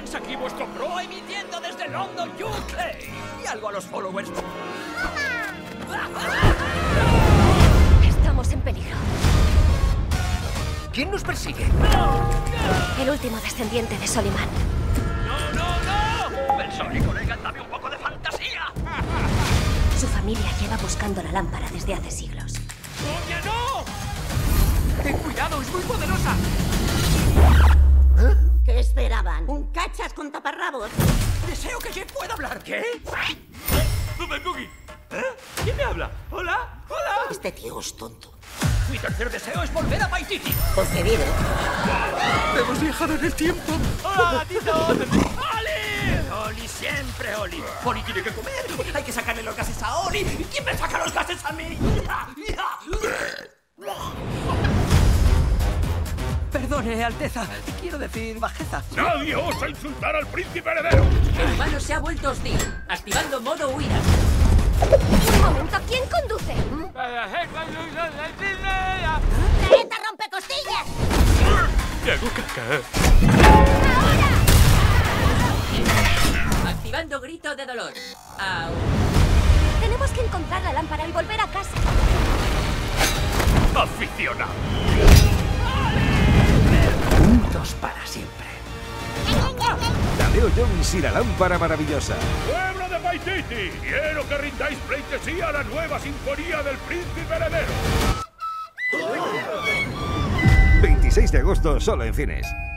¿Veis aquí vuestro pro emitiendo desde London, UK? Y algo a los followers. Estamos en peligro. ¿Quién nos persigue? El último descendiente de Soliman. ¡No! Pensole, colega, dame un poco de fantasía. Su familia lleva buscando la lámpara desde hace siglos. ¡Oye, no! ¡Ten cuidado, es muy poderosa! ¿Qué esperaban? ¿Un cachas con taparrabos? Deseo que Jeff pueda hablar. ¿Qué? ¡Super Cookie! ¿Eh? ¿Quién me habla? ¿Hola? ¡Hola! Este tío es tonto. Mi tercer deseo es volver a Paititi. Porque vive. Hemos viajado en el tiempo. ¡Hola, gatito! ¡Oli! ¡Oli, siempre Oli! Oli tiene que comer. Hay que sacarle los gases a Oli. ¿Quién me saca los gases a mí? Perdone, Alteza. Quiero decir bajeza. ¡Nadie osa insultar al príncipe heredero! El humano se ha vuelto hostil, activando modo huida. Un momento, ¿quién conduce? ¡Planeta rompecostillas! ¡Me hago caca! Activando grito de dolor. Au. Tenemos que encontrar la lámpara y volver a casa. ¡Aficionado! Juntos para siempre. Tadeo Jones y la lámpara maravillosa. ¡Pueblo de Paititi! Quiero que rindáis pleitesía a la nueva sinfonía del príncipe heredero. 26 de agosto, solo en cines.